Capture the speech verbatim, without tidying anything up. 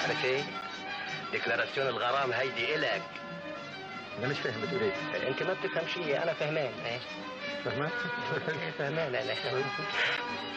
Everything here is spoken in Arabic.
عارف ايه؟ ديكلاراسيون الغرام هيدي الك. انا مش فاهم بتقول ايه. انت ما بتفهم شيء، انا فهمان. ايه فهمان؟ فهمان انا